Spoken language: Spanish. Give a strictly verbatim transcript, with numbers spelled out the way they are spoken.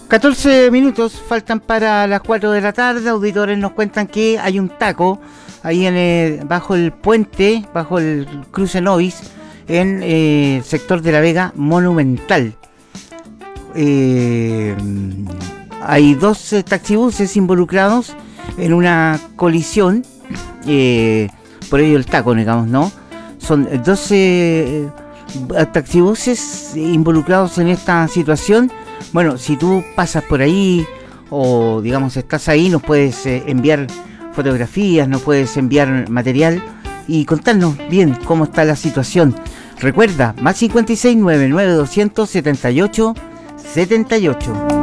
catorce minutos faltan para las cuatro de la tarde. Auditores nos cuentan que hay un taco ahí en el, bajo el puente, bajo el cruce Novis, en eh, el sector de La Vega Monumental. Eh, hay dos eh, taxibuses involucrados en una colisión, eh, por ello el taco, digamos, ¿no? Son doce eh, taxibuses involucrados en esta situación. Bueno, si tú pasas por ahí o digamos estás ahí, nos puedes eh, enviar fotografías, nos puedes enviar material y contarnos bien cómo está la situación. Recuerda, más cincuenta y seis, noventa y nueve, doscientos setenta y ocho setenta y ocho.